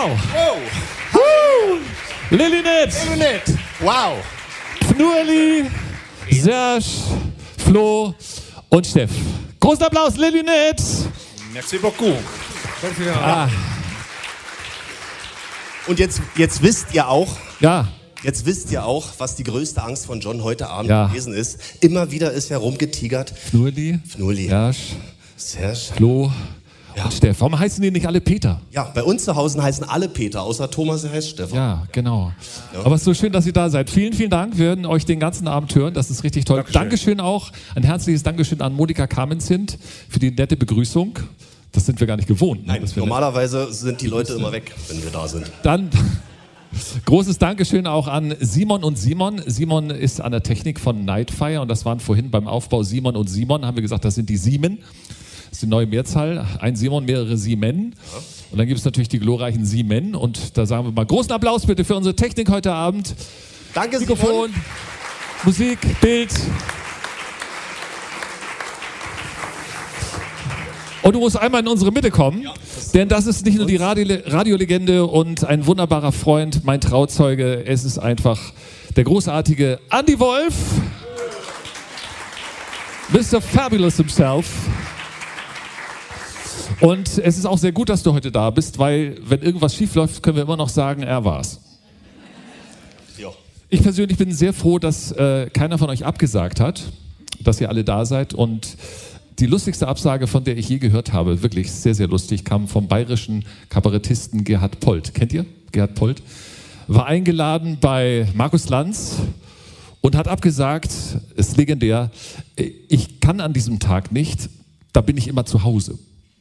Wow! Lilynett! Wow! Fnurli, Serge, Flo und Steff. Großen Applaus, Lilynett! Merci beaucoup. Und jetzt wisst ihr auch, Ja, was die größte Angst von John heute Abend Ja. gewesen ist. Immer wieder ist herumgetigert. Fnurli, Serge. Flo Ja. und Steff. Warum heißen die nicht alle Peter? Ja, bei uns zu Hause heißen alle Peter, außer Thomas, der heißt Stefan. Ja, genau. Aber es ist so schön, dass ihr da seid. Vielen, vielen Dank. Wir werden euch den ganzen Abend hören. Das ist richtig toll. Dankeschön auch. Ein herzliches Dankeschön an Monika Kamenzind für die nette Begrüßung. Das sind wir gar nicht gewohnt. Ne? Nein, Dass wir normalerweise sind die Leute immer weg, wenn wir da sind. Dann großes Dankeschön auch an Simon und Simon. Simon ist an der Technik von Nightfire und das waren vorhin beim Aufbau Simon und Simon. Haben wir gesagt, das sind die Siemen. Das ist die neue Mehrzahl. Ein Simon, mehrere Siemen. Und dann gibt es natürlich die glorreichen Siemen. Und da sagen wir mal großen Applaus bitte für unsere Technik heute Abend. Danke, Mikrofon, Simon. Musik, Bild. Und du musst einmal in unsere Mitte kommen, denn das ist nicht nur die Radiolegende und ein wunderbarer Freund, mein Trauzeuge. Es ist einfach der großartige Andy Wolf, Mr. Fabulous himself. Und es ist auch sehr gut, dass du heute da bist, weil wenn irgendwas schief läuft, können wir immer noch sagen, er war's. Ja. Ich persönlich bin sehr froh, dass keiner von euch abgesagt hat, dass ihr alle da seid. Und die lustigste Absage, von der ich je gehört habe, wirklich sehr, sehr lustig, kam vom bayerischen Kabarettisten Gerhard Polt. Kennt ihr Gerhard Polt? War eingeladen bei Markus Lanz und hat abgesagt, ist legendär, ich kann an diesem Tag nicht, da bin ich immer zu Hause.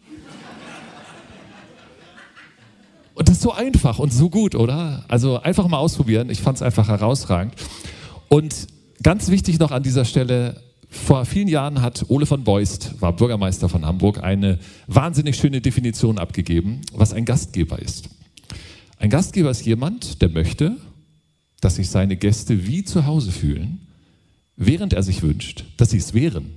Und das ist so einfach und so gut, oder? Also einfach mal ausprobieren. Ich fand es einfach herausragend. Und ganz wichtig noch an dieser Stelle, vor vielen Jahren hat Ole von Beust, war Bürgermeister von Hamburg, eine wahnsinnig schöne Definition abgegeben, was ein Gastgeber ist. Ein Gastgeber ist jemand, der möchte, dass sich seine Gäste wie zu Hause fühlen, während er sich wünscht, dass sie es wären.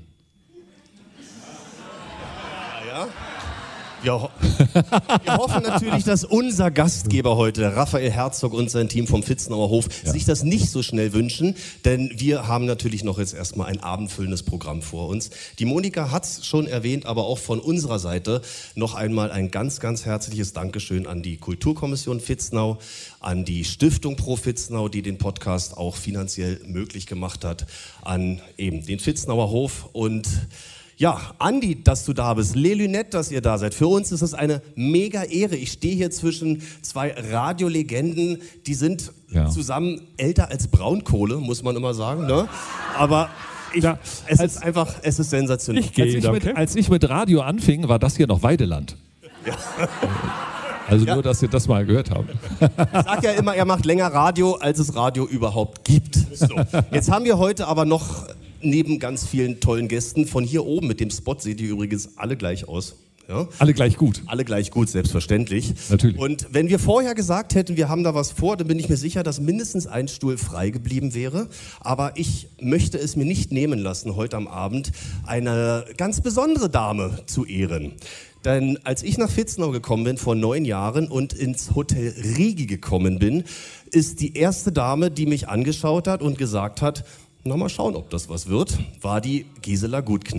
Wir hoffen natürlich, dass unser Gastgeber heute, Raphael Herzog und sein Team vom Vitznauer Hof, sich das nicht so schnell wünschen, denn wir haben natürlich noch jetzt erstmal ein abendfüllendes Programm vor uns. Die Monika hat es schon erwähnt, aber auch von unserer Seite noch einmal ein ganz, ganz herzliches Dankeschön an die Kulturkommission Vitznau, an die Stiftung Pro Vitznau, die den Podcast auch finanziell möglich gemacht hat, an eben den Vitznauer Hof und ja, Andi, dass du da bist, Lilynett, dass ihr da seid. Für uns ist es eine mega Ehre. Ich stehe hier zwischen zwei Radiolegenden, die sind zusammen älter als Braunkohle, muss man immer sagen. Ne? Aber es ist sensationell. Als ich mit Radio anfing, war das hier noch Weideland. Ja. Also nur, dass ihr das mal gehört habt. Ich sag ja immer, er macht länger Radio, als es Radio überhaupt gibt. So. Jetzt haben wir heute aber noch neben ganz vielen tollen Gästen von hier oben mit dem Spot, seht ihr übrigens alle gleich aus. Ja? Alle gleich gut. Alle gleich gut, selbstverständlich. Natürlich. Und wenn wir vorher gesagt hätten, wir haben da was vor, dann bin ich mir sicher, dass mindestens ein Stuhl frei geblieben wäre. Aber ich möchte es mir nicht nehmen lassen, heute am Abend eine ganz besondere Dame zu ehren. Denn als ich nach Vitznau gekommen bin vor 9 Jahren und ins Hotel Rigi gekommen bin, ist die erste Dame, die mich angeschaut hat und gesagt hat, na mal schauen, ob das was wird, war die Gisela Gutknecht.